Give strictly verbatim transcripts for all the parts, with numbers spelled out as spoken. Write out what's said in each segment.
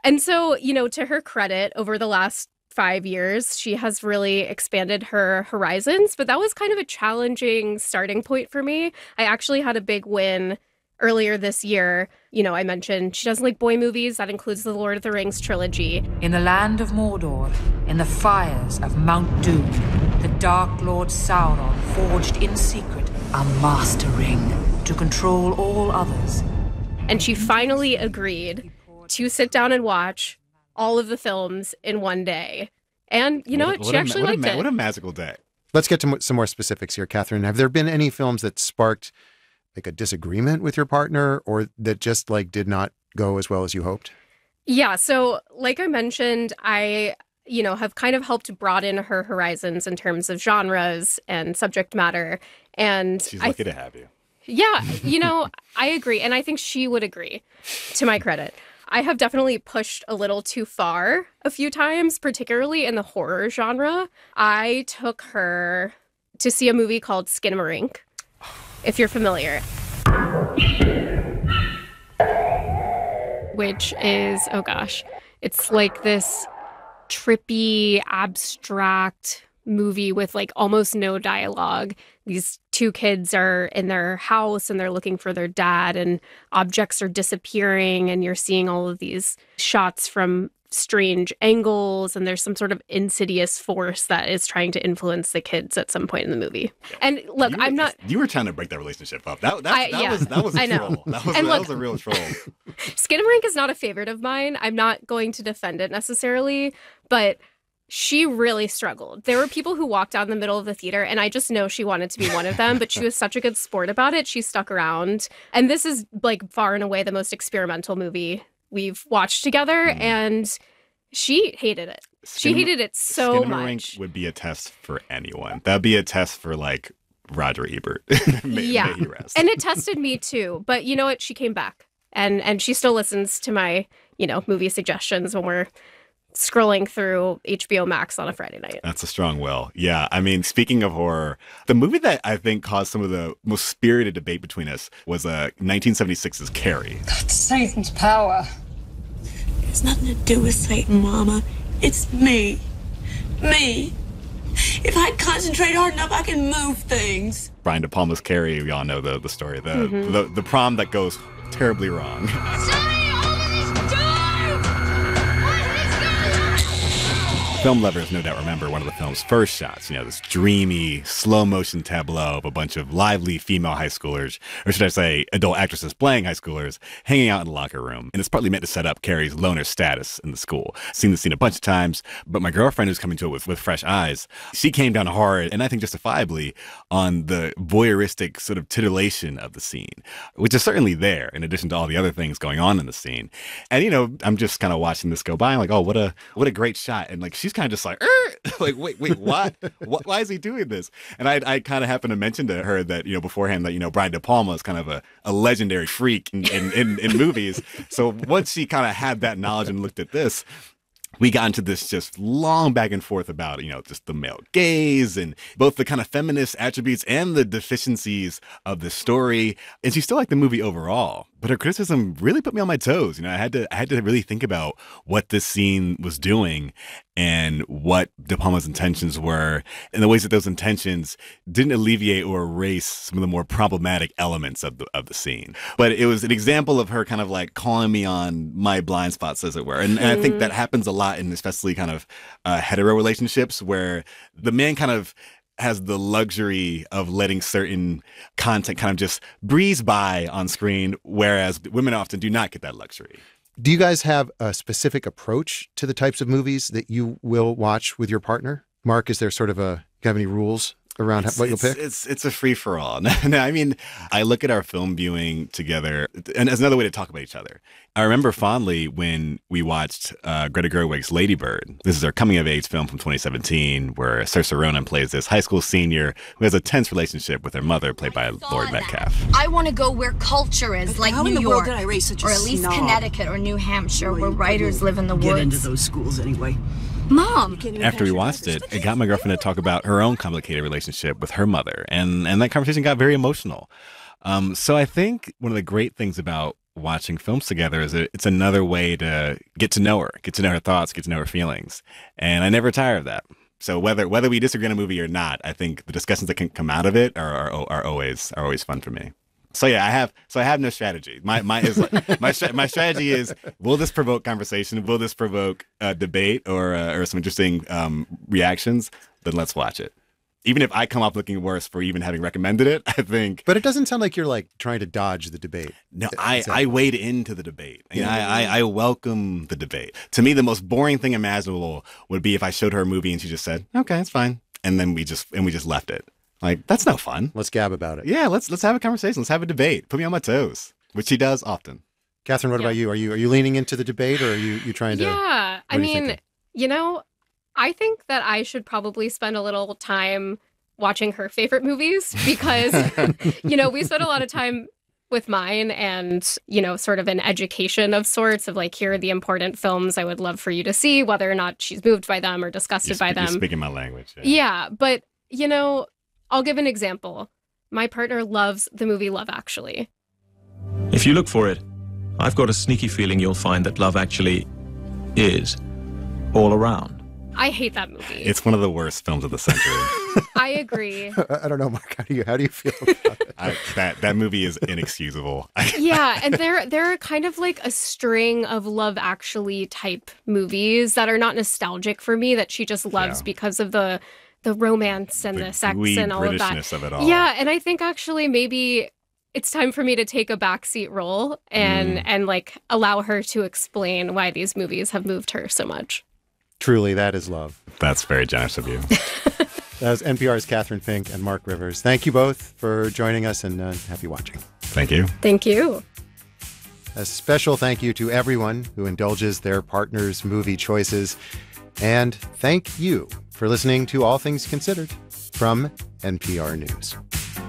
And so, you know, to her credit, over the last five years, she has really expanded her horizons, but that was kind of a challenging starting point for me. I actually had a big win earlier this year. You know, I mentioned she doesn't like boy movies. That includes the Lord of the Rings trilogy. In the land of Mordor, in the fires of Mount Doom, the Dark Lord Sauron forged in secret a master ring to control all others. And she finally agreed to sit down and watch all of the films in one day. And you know what? what she actually a, what liked a, it. What a magical day. Let's get to some more specifics here, Catherine. Have there been any films that sparked like a disagreement with your partner, or that just like did not go as well as you hoped? Yeah. So like I mentioned, I, you know, have kind of helped broaden her horizons in terms of genres and subject matter. And she's I lucky th- to have you. Yeah. You know, I agree. And I think she would agree, to my credit. I have definitely pushed a little too far a few times, particularly in the horror genre. I took her to see a movie called Skinamarink, if you're familiar. Which is, oh gosh, it's like this trippy, abstract movie with like almost no dialogue. These two kids are in their house and they're looking for their dad, and objects are disappearing, and you're seeing all of these shots from strange angles, and there's some sort of insidious force that is trying to influence the kids at some point in the movie. Yeah. And look, you were, I'm not... You were trying to break that relationship up. That, that, I, that, yeah, was, that was a I know. troll. That, was, and that look, was a real troll. Skinamarink is not a favorite of mine. I'm not going to defend it necessarily, but she really struggled. There were people who walked down the middle of the theater, and I just know she wanted to be one of them, but she was such a good sport about it. She stuck around. And this is like far and away the most experimental movie we've watched together, mm. and she hated it. She Skin- hated it so Skinamarink much. Would be a test for anyone. That'd be a test for like Roger Ebert. may, yeah. may he rest. And it tested me too. But you know what? She came back, and and she still listens to my, you know, movie suggestions when we're scrolling through H B O Max on a Friday night. That's a strong will. Yeah. I mean, speaking of horror, the movie that I think caused some of the most spirited debate between us was uh, nineteen seventy-six's Carrie. That's Satan's power. It's nothing to do with Satan, Mama. It's me. Me. If I concentrate hard enough, I can move things. Brian De Palma's Carrie, we all know the, the story. The, mm-hmm. the, the prom that goes terribly wrong. Film lovers no doubt remember one of the film's first shots, you know, this dreamy, slow-motion tableau of a bunch of lively female high schoolers, or should I say adult actresses playing high schoolers, hanging out in the locker room. And it's partly meant to set up Carrie's loner status in the school. Seen the scene a bunch of times, but my girlfriend who's coming to it with, with fresh eyes, she came down hard, and I think justifiably, on the voyeuristic sort of titillation of the scene, which is certainly there, in addition to all the other things going on in the scene. And, you know, I'm just kind of watching this go by, I'm like, oh, what a what a great shot. And, like, she's kind of just like, like, wait, wait, what? what? Why is he doing this? And I, I kind of happened to mention to her that, you know, beforehand that, you know, Brian De Palma is kind of a, a legendary freak in, in, in, in movies. So once she kind of had that knowledge and looked at this, we got into this just long back and forth about, you know, just the male gaze and both the kind of feminist attributes and the deficiencies of the story. And she still liked the movie overall, but her criticism really put me on my toes. You know, I had to, I had to really think about what this scene was doing and what De Palma's intentions were, and the ways that those intentions didn't alleviate or erase some of the more problematic elements of the of the scene. But it was an example of her kind of like calling me on my blind spots, as it were. And, and I think that happens a lot in especially kind of uh, hetero relationships, where the man kind of has the luxury of letting certain content kind of just breeze by on screen, whereas women often do not get that luxury. Do you guys have a specific approach to the types of movies that you will watch with your partner? Mark, is there sort of a, do you have any rules around it's, what you'll it's, pick? It's it's a free for all. No, I mean, I look at our film viewing together, and as another way to talk about each other. I remember fondly when we watched uh, Greta Gerwig's Lady Bird. This is our coming of age film from twenty seventeen, where Saoirse Ronan plays this high school senior who has a tense relationship with her mother, played by Lord Metcalf. I want to go where culture is, But like how New in the York, world did I raise such a or at least snob? Connecticut or New Hampshire, Well, where you writers couldn't live in the get woods. into those schools anyway. Mom, After we watched it, it got my girlfriend to talk about her own complicated relationship with her mother, and, and that conversation got very emotional. Um, so I think one of the great things about watching films together is that it's another way to get to know her, get to know her thoughts, get to know her feelings. And I never tire of that. So whether whether we disagree on a movie or not, I think the discussions that can come out of it are are, are always are always fun for me. So yeah, I have so I have no strategy. My my is like, my my strategy is: will this provoke conversation? Will this provoke uh, debate or uh, or some interesting um, reactions? Then let's watch it. Even if I come up looking worse for even having recommended it, I think. But it doesn't sound like you're like trying to dodge the debate. No, I, I wade into the debate. You know, I, I I welcome the debate. To me, the most boring thing imaginable would be if I showed her a movie and she just said, "Okay, it's fine," and then we just and we just left it. Like, that's no fun. Let's gab about it. Yeah, let's let's have a conversation. Let's have a debate. Put me on my toes, which she does often. Catherine, what Yeah. about you? Are you are you leaning into the debate, or are you you trying to? Yeah, I what are you mean, thinking? you know, I think that I should probably spend a little time watching her favorite movies because, you know, we spent a lot of time with mine and, you know, sort of an education of sorts of like, here are the important films I would love for you to see, whether or not she's moved by them or disgusted You're, by spe- you're them. speaking my language. Yeah. Yeah, but, you know, I'll give an example. My partner loves the movie Love Actually. If you look for it, I've got a sneaky feeling you'll find that Love Actually is all around. I hate that movie. It's one of the worst films of the century. I agree. I I don't know, Mark. How do you how do you feel about it? I, that that movie is inexcusable. Yeah, and there there are kind of like a string of Love Actually type movies that are not nostalgic for me that she just loves Yeah. because of the the romance and the, The sex gooey and all of that. Britishness of it all. Yeah, and I think actually maybe it's time for me to take a backseat role and Mm. and like allow her to explain why these movies have moved her so much. Truly, that is love. That's very generous of you. That was N P R's Catherine Fink and Mark Rivers. Thank you both for joining us, and uh, happy watching. Thank you. Thank you. A special thank you to everyone who indulges their partner's movie choices. And thank you for listening to All Things Considered from N P R News.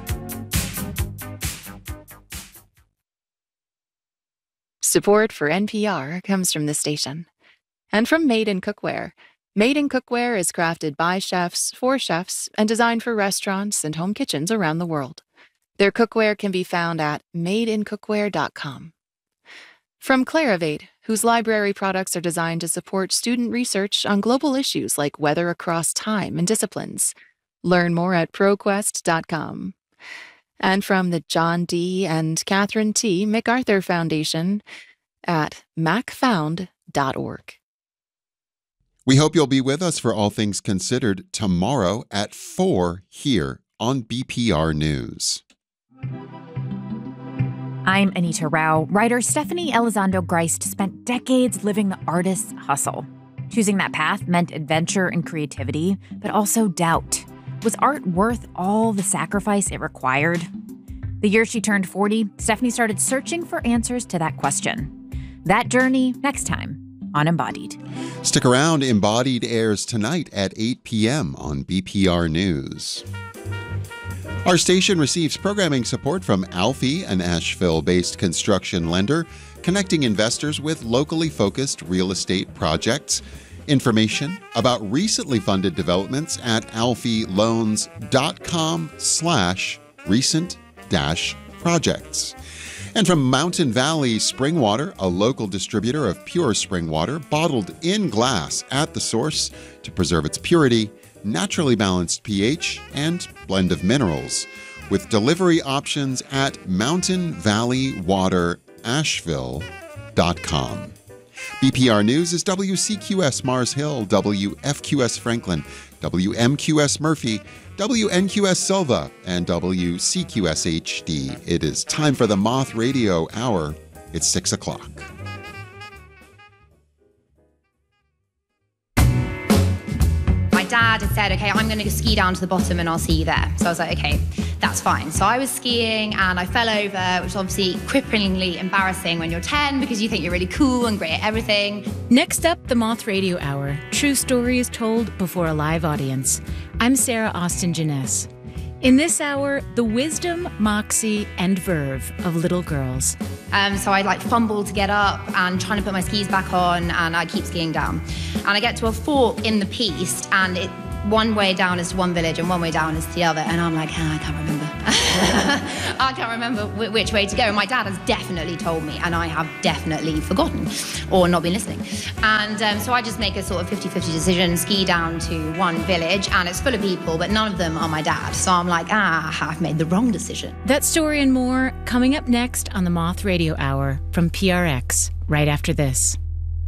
Support for N P R comes from the station and from Made in Cookware. Made in Cookware is crafted by chefs, for chefs, and designed for restaurants and home kitchens around the world. Their cookware can be found at made in cookware dot com. From Clarivate, whose library products are designed to support student research on global issues like weather across time and disciplines. Learn more at proquest dot com. And from the John D. and Catherine T. MacArthur Foundation at mac found dot org. We hope you'll be with us for All Things Considered tomorrow at four here on B P R News. I'm Anita Rao. Writer Stephanie Elizondo Grist spent decades living the artist's hustle. Choosing that path meant adventure and creativity, but also doubt. Was art worth all the sacrifice it required? The year she turned forty, Stephanie started searching for answers to that question. That journey next time on Embodied. Stick around. Embodied airs tonight at eight p.m. on B P R News. Our station receives programming support from Alfie, an Asheville-based construction lender, connecting investors with locally focused real estate projects. Information about recently funded developments at alfieloans.com slash recent dash projects. And from Mountain Valley Spring Water, a local distributor of pure spring water bottled in glass at the source to preserve its purity, naturally balanced pH, and blend of minerals, with delivery options at mountain valley water asheville dot com. B P R News is W C Q S Mars Hill, W F Q S Franklin, W M Q S Murphy, W N Q S Silva, and W C Q S H D. It is time for the Moth Radio Hour. It's six o'clock. My dad had said, okay, I'm going to ski down to the bottom and I'll see you there. So I was like, okay, that's fine. So I was skiing and I fell over, which is obviously cripplingly embarrassing when you're ten because you think you're really cool and great at everything. Next up, the Moth Radio Hour. True stories told before a live audience. I'm Sarah Austin Jeunesse. In this hour, the wisdom, moxie, and verve of little girls. Um, so I like fumble to get up and trying to put my skis back on and I keep skiing down. And I get to a fork in the piste and it one way down is to one village and one way down is to the other. And I'm like, ah, I can't remember. I can't remember w- which way to go. And my dad has definitely told me, and I have definitely forgotten or not been listening. And um, so I just make a sort of fifty-fifty decision, ski down to one village, and it's full of people, but none of them are my dad. So I'm like, ah, I've made the wrong decision. That story and more coming up next on the Moth Radio Hour from P R X, right after this.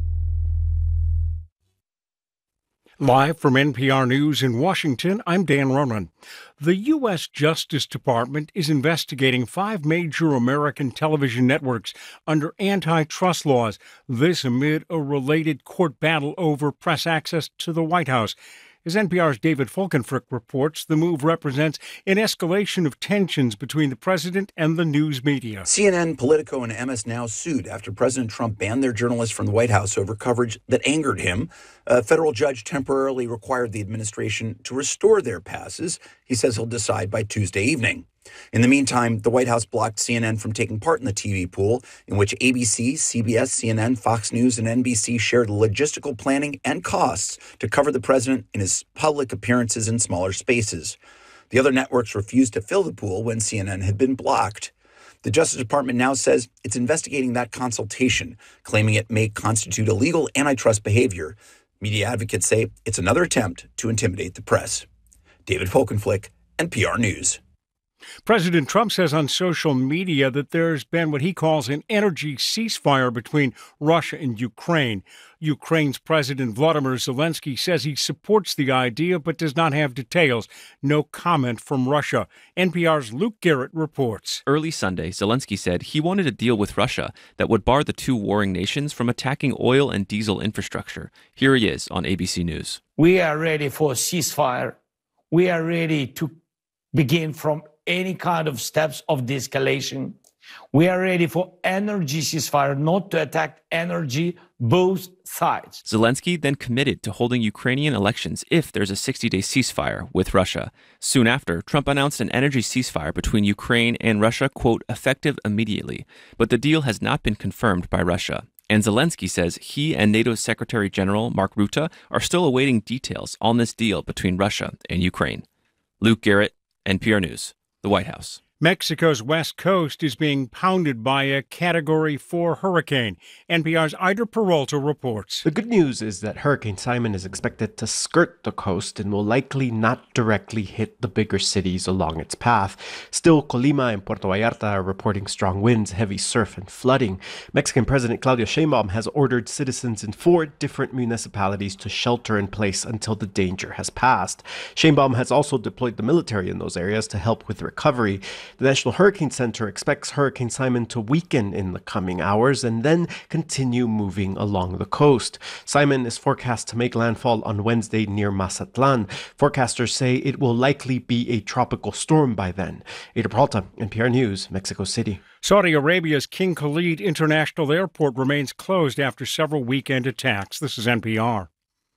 Live from N P R News in Washington, I'm Dan Ronan. The U S Justice Department is investigating five major American television networks under antitrust laws, this amid a related court battle over press access to the White House. As N P R's David Folkenfrick reports, the move represents an escalation of tensions between the president and the news media. C N N, Politico, and M S Now sued after President Trump banned their journalists from the White House over coverage that angered him. A federal judge temporarily required the administration to restore their passes. He says he'll decide by Tuesday evening. In the meantime, the White House blocked C N N from taking part in the T V pool, in which A B C, C B S, C N N, Fox News, and N B C shared logistical planning and costs to cover the president in his public appearances in smaller spaces. The other networks refused to fill the pool when C N N had been blocked. The Justice Department now says it's investigating that consultation, claiming it may constitute illegal antitrust behavior. Media advocates say it's another attempt to intimidate the press. David Folkenflick, N P R News. President Trump says on social media that there's been what he calls an energy ceasefire between Russia and Ukraine. Ukraine's President Volodymyr Zelensky says he supports the idea but does not have details. No comment from Russia. N P R's Luke Garrett reports. Early Sunday, Zelensky said he wanted a deal with Russia that would bar the two warring nations from attacking oil and diesel infrastructure. Here he is on A B C News. We are ready for a ceasefire. We are ready to begin from any kind of steps of de-escalation. We are ready for energy ceasefire, not to attack energy, both sides. Zelensky then committed to holding Ukrainian elections if there's a sixty-day ceasefire with Russia. Soon after, Trump announced an energy ceasefire between Ukraine and Russia, quote, effective immediately. But the deal has not been confirmed by Russia. And Zelensky says he and NATO Secretary General Mark Rutte are still awaiting details on this deal between Russia and Ukraine. Luke Garrett, N P R News. The White House. Mexico's west coast is being pounded by a Category four hurricane. N P R's Eider Peralta reports. The good news is that Hurricane Simon is expected to skirt the coast and will likely not directly hit the bigger cities along its path. Still, Colima and Puerto Vallarta are reporting strong winds, heavy surf, and flooding. Mexican President Claudia Sheinbaum has ordered citizens in four different municipalities to shelter in place until the danger has passed. Sheinbaum has also deployed the military in those areas to help with recovery. The National Hurricane Center expects Hurricane Simon to weaken in the coming hours and then continue moving along the coast. Simon is forecast to make landfall on Wednesday near Mazatlan. Forecasters say it will likely be a tropical storm by then. Eider Peralta, N P R News, Mexico City. Saudi Arabia's King Khalid International Airport remains closed after several weekend attacks. This is N P R.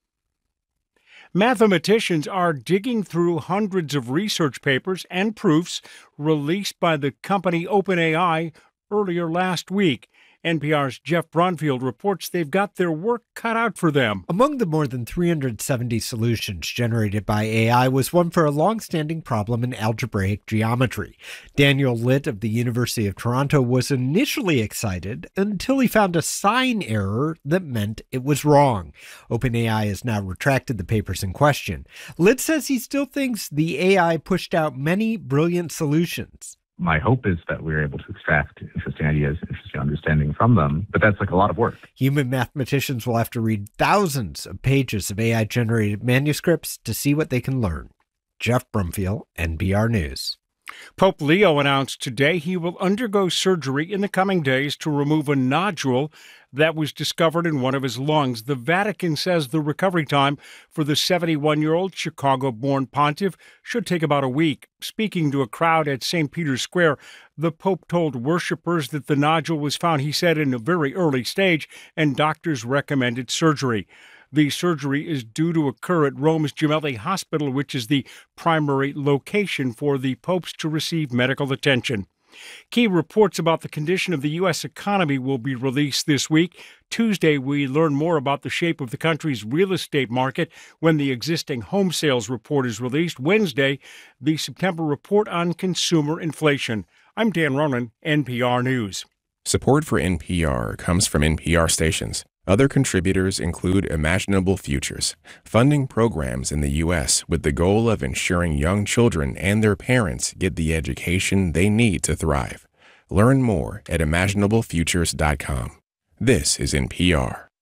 Mathematicians are digging through hundreds of research papers and proofs released by the company OpenAI earlier last week. N P R's Jeff Brunfield reports they've got their work cut out for them. Among the more than three hundred seventy solutions generated by A I was one for a long-standing problem in algebraic geometry. Daniel Litt of the University of Toronto was initially excited until he found a sign error that meant it was wrong. OpenAI has now retracted the papers in question. Litt says he still thinks the A I pushed out many brilliant solutions. My hope is that we're able to extract interesting ideas, interesting understanding from them, but that's like a lot of work. Human mathematicians will have to read thousands of pages of A I-generated manuscripts to see what they can learn. Jeff Brumfield, N P R News. Pope Leo announced today he will undergo surgery in the coming days to remove a nodule that was discovered in one of his lungs. The Vatican says the recovery time for the seventy-one-year-old Chicago-born pontiff should take about a week. Speaking to a crowd at Saint Peter's Square, the Pope told worshipers that the nodule was found, he said, in a very early stage, and doctors recommended surgery. The surgery is due to occur at Rome's Gemelli Hospital, which is the primary location for the popes to receive medical attention. Key reports about the condition of the U S economy will be released this week. Tuesday, we learn more about the shape of the country's real estate market when the existing home sales report is released. Wednesday, the September report on consumer inflation. I'm Dan Ronan, N P R News. Support for N P R comes from N P R stations. Other contributors include Imaginable Futures, funding programs in the U S with the goal of ensuring young children and their parents get the education they need to thrive. Learn more at imaginable futures dot com. This is N P R.